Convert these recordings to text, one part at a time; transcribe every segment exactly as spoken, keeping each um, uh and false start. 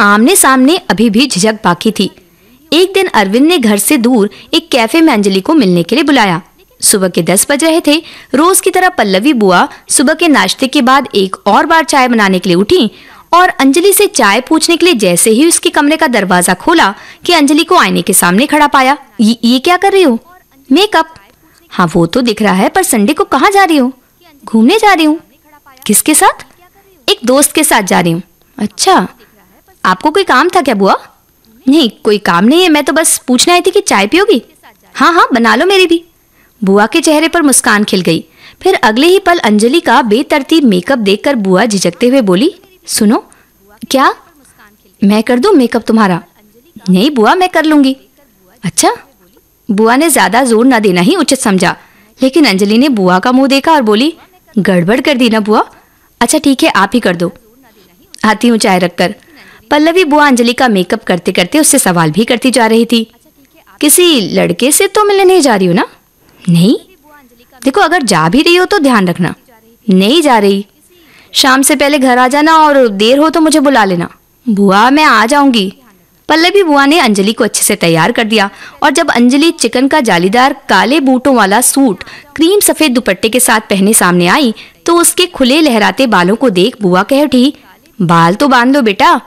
आमने सामने अभी भी झिझक बाकी थी। एक दिन अरविंद ने घर से दूर एक कैफे में अंजलि को मिलने के लिए बुलाया। सुबह के दस बज रहे थे। रोज की तरह पल्लवी बुआ सुबह के नाश्ते के बाद एक और बार चाय बनाने के लिए उठी और अंजलि से चाय पूछने के लिए जैसे ही उसके कमरे का दरवाजा खोला कि अंजलि को आईने के सामने खड़ा पाया। ये, ये क्या कर रही हो? मेकअप। हाँ वो तो दिख रहा है, पर संडे को कहाँ जा रही हो? घूमने जा रही हूँ। किसके साथ? एक दोस्त के साथ जा रही हूँ। अच्छा, आपको कोई काम था क्या बुआ? नहीं, कोई काम नहीं है, मैं तो बस पूछने आई थी कि चाय पियोगी? हाँ हाँ बना लो मेरी भी। बुआ के चेहरे पर मुस्कान खिल गई। फिर अगले ही पल अंजलि का बेतरतीब मेकअप देखकर बुआ झिझकते हुए बोली, सुनो। क्या? मैं कर दूं मेकअप तुम्हारा? नहीं बुआ, मैं कर लूंगी। अच्छा। बुआ ने ज्यादा जोर न देना ही उचित समझा, लेकिन अंजलि ने बुआ का मुंह देखा और बोली, गड़बड़ कर दी ना बुआ? अच्छा ठीक है, आप ही कर दो। आती हूँ चाय रखकर। पल्लवी बुआ अंजलि का मेकअप करते करते उससे सवाल भी करती जा रही थी। किसी लड़के से तो मिलने नहीं जा रही हो ना? नहीं। देखो, अगर जा भी रही हो तो ध्यान रखना। नहीं जा रही। शाम से पहले घर आ जाना और देर हो तो मुझे बुला लेना। बुआ मैं आ जाऊंगी। पल्लवी बुआ ने अंजलि को अच्छे से तैयार कर दिया और जब अंजलि चिकन का जालीदार काले बूटों वाला सूट क्रीम सफेद दुपट्टे के साथ पहने सामने आई तो उसके खुले लहराते बालों को देख बुआ कह उठी, बाल तो बांध लो बेटा।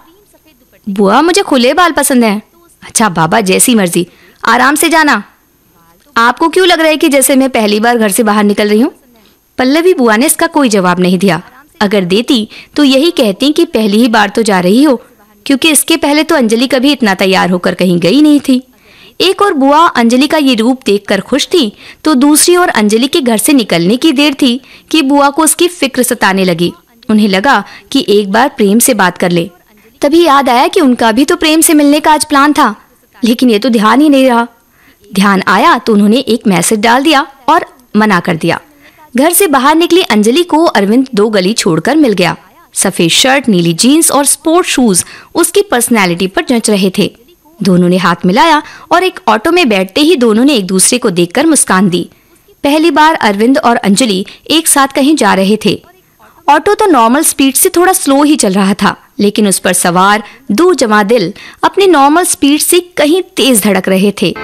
बुआ मुझे खुले बाल पसंद हैं। अच्छा बाबा, जैसी मर्जी, आराम से जाना। आपको क्यों लग रहा है कि जैसे मैं पहली बार घर से बाहर निकल रही हूँ? पल्लवी बुआ ने इसका कोई जवाब नहीं दिया। अगर देती तो यही कहती कि पहली ही बार तो जा रही हो, क्योंकि इसके पहले तो अंजलि कभी इतना तैयार होकर कहीं गई नहीं थी। एक और बुआ अंजलि का ये रूप देखकर खुश थी, तो दूसरी ओर अंजलि के घर से निकलने की देर थी कि बुआ को उसकी फिक्र सताने लगी। उन्हें लगा कि एक बार प्रेम से बात कर ले। तभी याद आया कि उनका भी तो प्रेम से मिलने का आज प्लान था, लेकिन ये तो ध्यान ही नहीं रहा। ध्यान आया तो उन्होंने एक मैसेज डाल दिया और मना कर दिया। घर से बाहर निकली अंजलि को अरविंद दो गली छोड़कर मिल गया। सफेद शर्ट, नीली जीन्स और स्पोर्ट शूज उसकी पर्सनैलिटी पर जच रहे थे। दोनों ने हाथ मिलाया और एक ऑटो में बैठते ही दोनों ने एक दूसरे को देखकर मुस्कान दी। पहली बार अरविंद और अंजलि एक साथ कहीं जा रहे थे। ऑटो तो नॉर्मल स्पीड से थोड़ा स्लो ही चल रहा था, लेकिन उस पर सवार दो जवां दिल अपनी नॉर्मल स्पीड से कहीं तेज धड़क रहे थे।